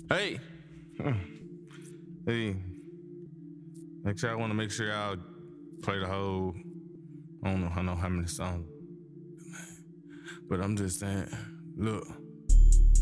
Hey, hey, actually, I want to make sure y'all play the whole. I don't know how many songs, but I'm just saying. Look,